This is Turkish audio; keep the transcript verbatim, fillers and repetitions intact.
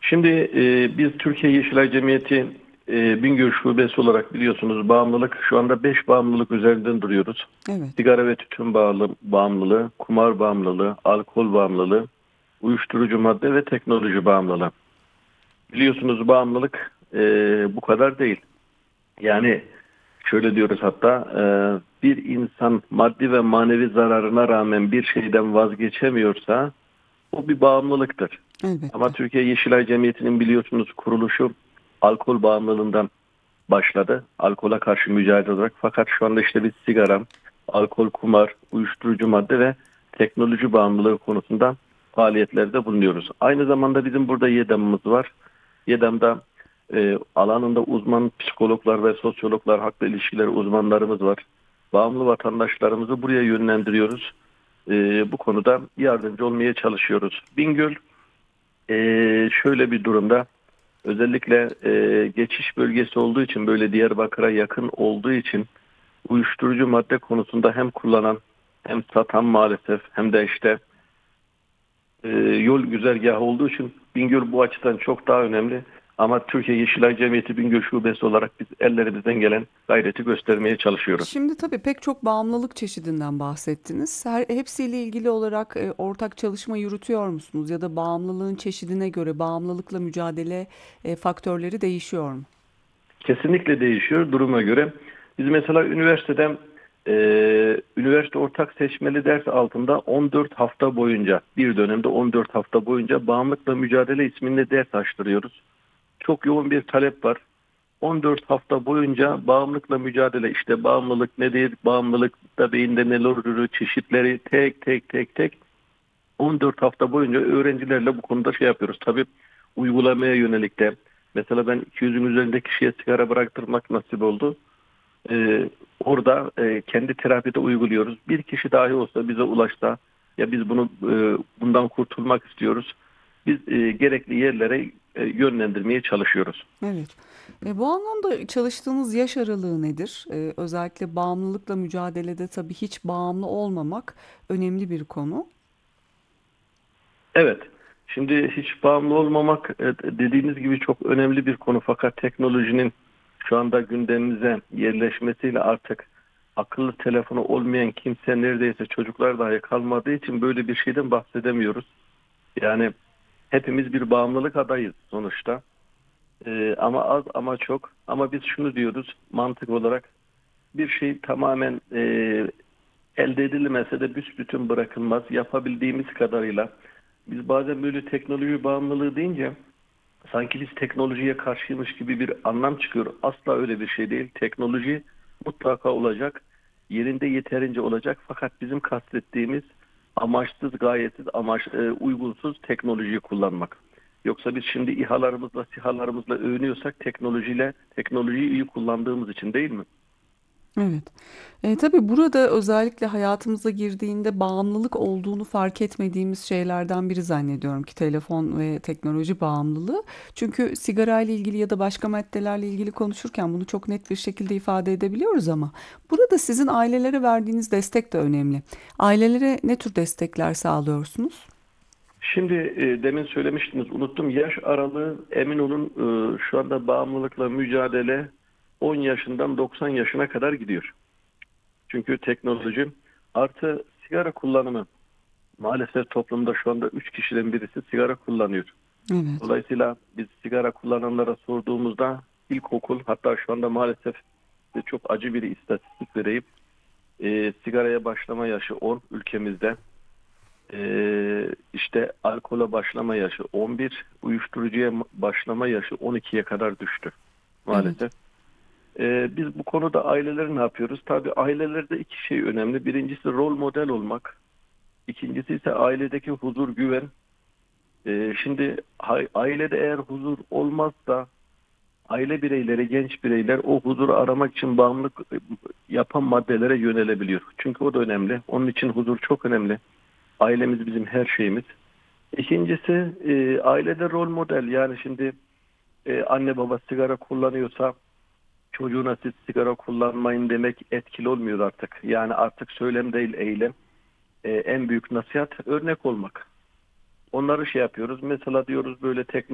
Şimdi e, biz Türkiye Yeşilay Cemiyeti e, Bingöl Şubesi olarak biliyorsunuz bağımlılık şu anda beş bağımlılık üzerinden duruyoruz. Evet. Sigara ve tütün bağlı, bağımlılığı, kumar bağımlılığı, alkol bağımlılığı, uyuşturucu madde ve teknoloji bağımlılığı. Biliyorsunuz bağımlılık e, bu kadar değil. Yani şöyle diyoruz hatta e, bir insan maddi ve manevi zararına rağmen bir şeyden vazgeçemiyorsa o bir bağımlılıktır. Ama Elbette. Türkiye Yeşilay Cemiyeti'nin biliyorsunuz kuruluşu alkol bağımlılığından başladı. Alkola karşı mücadele olarak. Fakat şu anda işte biz sigara, alkol, kumar, uyuşturucu madde ve teknoloji bağımlılığı konusunda faaliyetlerde bulunuyoruz. Aynı zamanda bizim burada YEDAM'ımız var. YEDAM'da e, alanında uzman psikologlar ve sosyologlar, halkla ilişkiler uzmanlarımız var. Bağımlı vatandaşlarımızı buraya yönlendiriyoruz. E, bu konuda yardımcı olmaya çalışıyoruz. Bingöl e, şöyle bir durumda. Özellikle e, geçiş bölgesi olduğu için böyle Diyarbakır'a yakın olduğu için uyuşturucu madde konusunda hem kullanan hem satan maalesef hem de işte e, yol güzergahı olduğu için Bingöl bu açıdan çok daha önemli. Ama Türkiye Yeşilay Cemiyeti Bingöl Şubesi olarak biz ellerimizden gelen gayreti göstermeye çalışıyoruz. Şimdi tabii pek çok bağımlılık çeşidinden bahsettiniz. Her, hepsiyle ilgili olarak e, ortak çalışma yürütüyor musunuz? Ya da bağımlılığın çeşidine göre bağımlılıkla mücadele e, faktörleri değişiyor mu? Kesinlikle değişiyor duruma göre. Biz mesela üniversiteden e, üniversite ortak seçmeli ders altında on dört hafta boyunca bir dönemde on dört hafta boyunca bağımlılıkla mücadele isminde ders açtırıyoruz. Çok yoğun bir talep var. on dört hafta boyunca bağımlılıkla mücadele işte bağımlılık nedir, bağımlılıkta beyinde neler olur, çeşitleri tek tek tek tek on dört hafta boyunca öğrencilerle bu konuda şey yapıyoruz. Tabii uygulamaya yönelik de mesela ben iki yüzün üzerinde kişiye sigara bıraktırmak nasip oldu. Ee, orada e, kendi terapide uyguluyoruz. Bir kişi dahi olsa bize ulaşsa ya biz bunu e, bundan kurtulmak istiyoruz. Biz e, gerekli yerlere e, yönlendirmeye çalışıyoruz. Evet. E, bu anlamda çalıştığınız yaş aralığı nedir? E, özellikle bağımlılıkla mücadelede tabii hiç bağımlı olmamak önemli bir konu. Evet. Şimdi hiç bağımlı olmamak e, dediğiniz gibi çok önemli bir konu. Fakat teknolojinin şu anda gündemimize yerleşmesiyle artık akıllı telefonu olmayan kimse neredeyse çocuklar dahi kalmadığı için böyle bir şeyden bahsedemiyoruz. Yani hepimiz bir bağımlılık adayız sonuçta. E, ama az ama çok. Ama biz şunu diyoruz mantık olarak bir şey tamamen e, elde edilmese de büsbütün bırakılmaz. Yapabildiğimiz kadarıyla biz bazen böyle teknoloji bağımlılığı deyince sanki biz teknolojiye karşıymış gibi bir anlam çıkıyor. Asla öyle bir şey değil. Teknoloji mutlaka olacak. Yerinde yeterince olacak. Fakat bizim kastettiğimiz amaçsız, gayetsiz, amaç, e, uygunsuz teknolojiyi kullanmak. Yoksa biz şimdi İHA'larımızla, SİHA'larımızla övünüyorsak teknolojiyle, teknolojiyi iyi kullandığımız için değil mi? Evet. E, tabii burada özellikle hayatımıza girdiğinde bağımlılık olduğunu fark etmediğimiz şeylerden biri zannediyorum ki telefon ve teknoloji bağımlılığı. Çünkü sigara ile ilgili ya da başka maddelerle ilgili konuşurken bunu çok net bir şekilde ifade edebiliyoruz ama burada sizin ailelere verdiğiniz destek de önemli. Ailelere ne tür destekler sağlıyorsunuz? Şimdi e, demin söylemiştiniz, unuttum. Yaş aralığı emin olun e, şu anda bağımlılıkla mücadele on yaşından doksan yaşına kadar gidiyor. Çünkü teknoloji artı sigara kullanımı maalesef toplumda şu anda üç kişiden birisi sigara kullanıyor. Evet. Dolayısıyla biz sigara kullananlara sorduğumuzda ilkokul hatta şu anda maalesef de çok acı bir istatistik vereyim. E, sigaraya başlama yaşı on ülkemizde. Ee, işte alkola başlama yaşı on bir, uyuşturucuya başlama yaşı on ikiye kadar düştü Evet. maalesef. Ee, biz bu konuda aileleri ne yapıyoruz? Tabii ailelerde iki şey önemli. Birincisi rol model olmak. İkincisi ise ailedeki huzur, güven. Ee, şimdi ha- ailede eğer huzur olmazsa aile bireyleri, genç bireyler o huzuru aramak için bağımlılık e, yapan maddelere yönelebiliyor. Çünkü o da önemli. Onun için huzur çok önemli. Ailemiz bizim her şeyimiz. İkincisi e, ailede rol model yani şimdi e, anne baba sigara kullanıyorsa çocuğuna siz sigara kullanmayın demek etkili olmuyor artık. Yani artık söylem değil eylem. E, en büyük nasihat örnek olmak. Onları şey yapıyoruz. Mesela diyoruz böyle teknoloji